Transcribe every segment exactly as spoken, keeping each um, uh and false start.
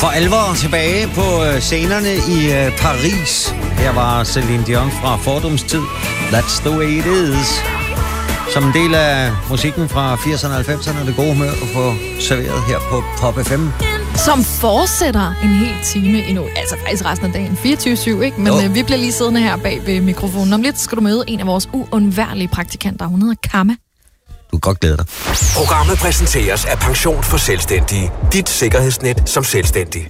For alvor tilbage på scenerne i Paris. Her var Celine Dion fra Fordums tid. That's the way it is. Som en del af musikken fra firserne og halvfemserne er det gode humør at få serveret her på Pop F M. Som fortsætter en hel time endnu. Altså faktisk resten af dagen. fireogtyve syv, ikke? Men øh, vi bliver lige siddende her bag ved mikrofonen. Om lidt skal du møde en af vores uundværlige praktikanter. Hun hedder Kamma. Du kan godt glæde dig. Programmet præsenteres af Pension for Selvstændige. Dit sikkerhedsnet som selvstændig.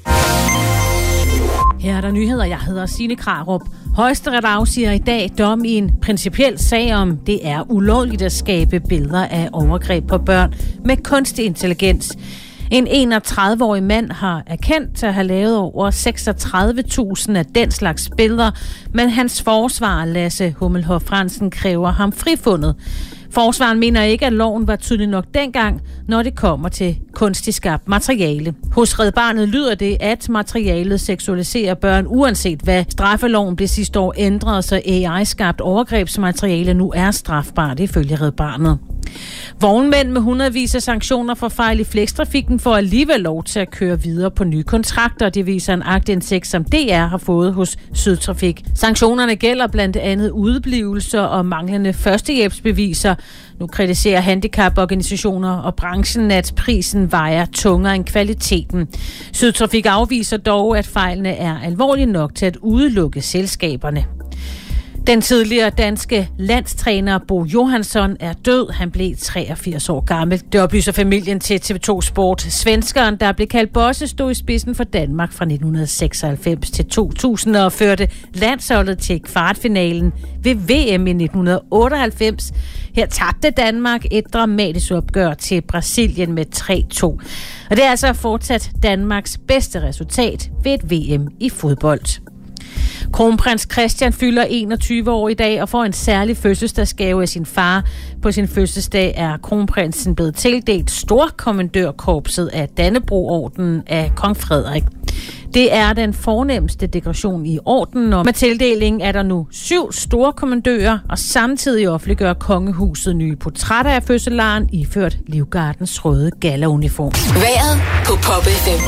Her er der nyheder. Jeg hedder Signe Krarup. Højesteret afsiger i dag dom i en principiel sag om, det er ulovligt at skabe billeder af overgreb på børn med kunstig intelligens. En enogtredive-årig mand har erkendt at have lavet over seksogtredive tusind af den slags billeder, men hans forsvarer Lasse Hummelhoff Fransen kræver ham frifundet. Forsvaren mener ikke, at loven var tydelig nok dengang, når det kommer til kunstigt skabt materiale. Hos Red Barnet lyder det, at materialet seksualiserer børn, uanset hvad. Straffeloven blev sidste år ændret, så A I-skabt overgrebsmateriale nu er strafbart, ifølge Red Barnet. Vognmænd med hundredvis af sanktioner for fejl i flextrafikken får alligevel lov til at køre videre på nye kontrakter. Det viser en aktindsigt, som D R har fået hos Sydtrafik. Sanktionerne gælder blandt andet udeblivelser og manglende førstehjælpsbeviser. Nu kritiserer handicaporganisationer og branchen, at prisen vejer tungere end kvaliteten. Sydtrafik afviser dog, at fejlene er alvorlige nok til at udelukke selskaberne. Den tidligere danske landstræner Bo Johansson er død. Han blev treogfirs år gammel. Det oplyser familien til T V to Sport. Svenskeren, der blev kaldt Bosse, stod i spidsen for Danmark fra nitten seksoghalvfems til to tusind og førte landsholdet til kvartfinalen ved V M i nitten otteoghalvfems. Her tabte Danmark et dramatisk opgør til Brasilien med tre to. Og det er altså fortsat Danmarks bedste resultat ved et V M i fodbold. Kronprins Christian fylder enogtyve år i dag og får en særlig fødselsdagsgave af sin far. På sin fødselsdag er kronprinsen blevet tildelt storkommandørkorpset af Dannebrogordenen af kong Frederik. Det er den fornemste dekoration i ordenen, og med tildelingen er der nu syv storkommandører, og samtidig offentliggør kongehuset nye portrætter af fødselaren iført Livgardens røde gallauniform. Vejret på Pop F M.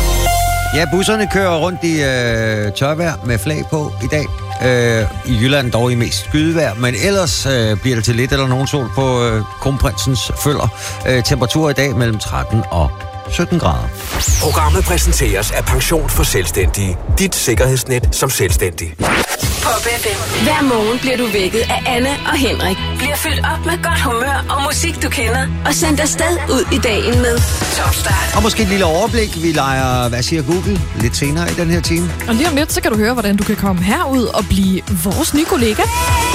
Ja, busserne kører rundt i øh, tørvejr med flag på i dag. Øh, I Jylland dog i mest skydevejr, men ellers øh, bliver det til lidt eller nogen sol på øh, kronprinsens følger. Øh, temperatur i dag mellem tretten og sytten grader. Programmet præsenteres af Pension for Selvstændige. Dit sikkerhedsnet som selvstændig. Pop F M. Hver morgen bliver du vækket af Anne og Henrik. Bliver fyldt op med godt humør og musik, du kender. Og sendt afsted ud i dagen med Top Start. Og måske et lille overblik. Vi leger, hvad siger Google, lidt senere i den her time. Og lige om lidt, så kan du høre, hvordan du kan komme herud og blive vores nye kollega.